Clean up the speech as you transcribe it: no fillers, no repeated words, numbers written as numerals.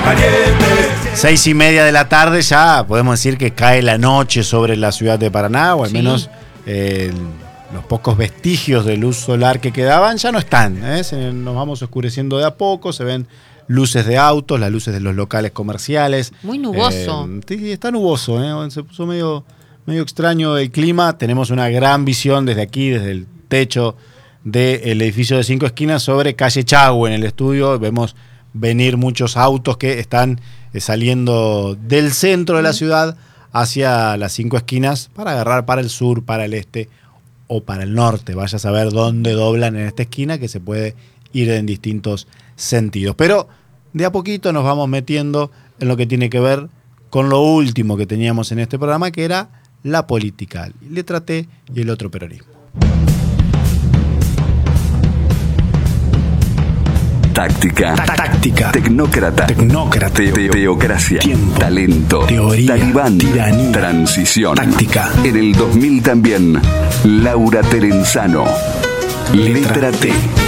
6:30 de la tarde, ya podemos decir que cae la noche sobre la ciudad de Paraná, o al menos los pocos vestigios de luz solar que quedaban ya no están. Nos vamos oscureciendo de a poco, se ven luces de autos, las luces de los locales comerciales. Muy nuboso. Sí, está nuboso, se puso medio extraño el clima. Tenemos una gran visión desde aquí, desde el techo del edificio de 5 esquinas sobre calle Chagüe en el estudio. Vemos venir muchos autos que están saliendo del centro de la ciudad hacia las 5 esquinas para agarrar para el sur, para el este o para el norte. Vaya a saber dónde doblan en esta esquina, que se puede ir en distintos sentidos. Pero de a poquito nos vamos metiendo en lo que tiene que ver con lo último que teníamos en este programa, que era la política, letra T y el otro peronismo. Táctica. Tecnócrata. Teocracia. Tiempo. Talento. Teoría. Talibán. Tiranía. Transición. Táctica. En el 2000 también, Laura Terenzano. Letra T.